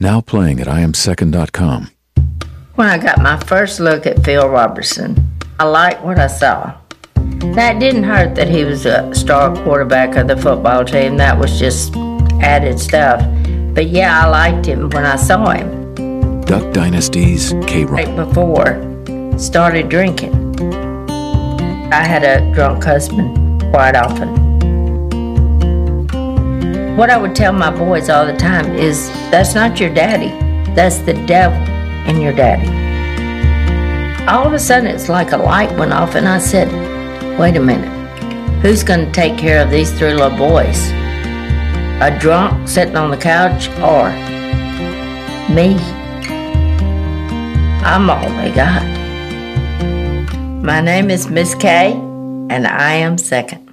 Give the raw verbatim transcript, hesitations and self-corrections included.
Now playing at I am second dot com. When I got my first look at Phil Robertson, I liked what I saw. That didn't hurt that he was a star quarterback of the football team. That was just added stuff. But yeah, I liked him when I saw him. Duck Dynasty's K. Rock. Right before, started drinking. I had a drunk husband quite often. What I would tell my boys all the time is, that's not your daddy. That's the devil in your daddy. All of a sudden, it's like a light went off, and I said, wait a minute. Who's going to take care of these three little boys? A drunk sitting on the couch, or me? I'm all they got. My name is Miss K, and I am second.